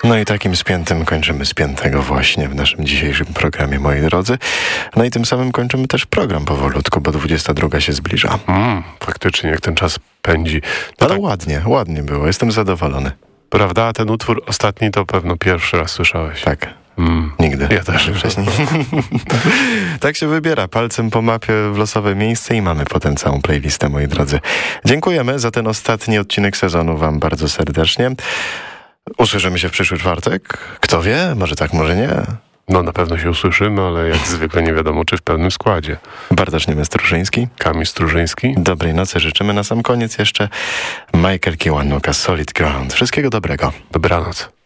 No i takim spiętym kończymy Spiętego właśnie w naszym dzisiejszym programie, moi drodzy. No i tym samym kończymy też program powolutku, bo 22 się zbliża. Faktycznie, jak ten czas pędzi. No ale tak... ładnie było, jestem zadowolony. Prawda? A ten utwór ostatni to pewno pierwszy raz słyszałeś. Tak. Nigdy. Ja też. Wcześniej. Tak się wybiera, palcem po mapie w losowe miejsce i mamy potem całą playlistę, moi drodzy. Dziękujemy za ten ostatni odcinek sezonu wam bardzo serdecznie. Usłyszymy się w przyszły czwartek. Kto wie? Może tak, może nie. No na pewno się usłyszymy, ale jak zwykle nie wiadomo, czy w pełnym składzie. Bartosz Niemiec-Struszyński. Kamil Strużyński. Dobrej nocy życzymy. Na sam koniec jeszcze Michael Kiwanuka, Solid Ground. Wszystkiego dobrego. Dobranoc.